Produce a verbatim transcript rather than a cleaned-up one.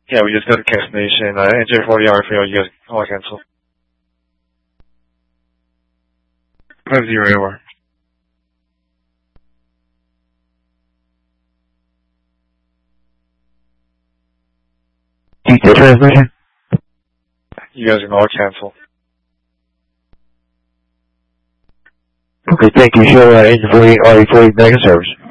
Yeah, we just got a cancellation. Uh, enter for the R F A, you guys all cancel. five zero over. Detail transmission. You guys can all cancel. Okay, thank you. Show uh, engine forty-eight, R E forty, back in service.